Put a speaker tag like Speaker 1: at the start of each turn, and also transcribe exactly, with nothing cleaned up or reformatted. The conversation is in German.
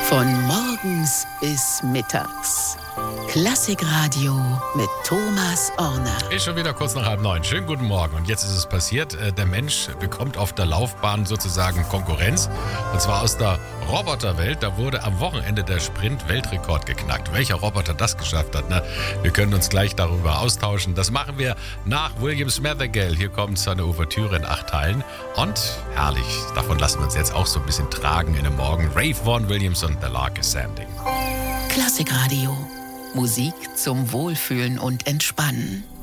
Speaker 1: Von morgens bis mittags. Klassikradio mit Thomas Orner.
Speaker 2: Ist schon wieder kurz nach halb neun. Schönen guten Morgen. Und jetzt ist es passiert. Der Mensch bekommt auf der Laufbahn sozusagen Konkurrenz. Und zwar aus der Roboterwelt. Da wurde am Wochenende der Sprint-Weltrekord geknackt. Welcher Roboter das geschafft hat, ne? Wir können uns gleich darüber austauschen. Das machen wir nach William Smethegale. Hier kommt seine Ouvertüre in acht Teilen. Und herrlich, davon lassen wir uns jetzt auch so ein bisschen tragen in den Morgen. Ralph Vaughan Williams und The Lark is Sanding.
Speaker 1: Klassikradio. Musik zum Wohlfühlen und Entspannen.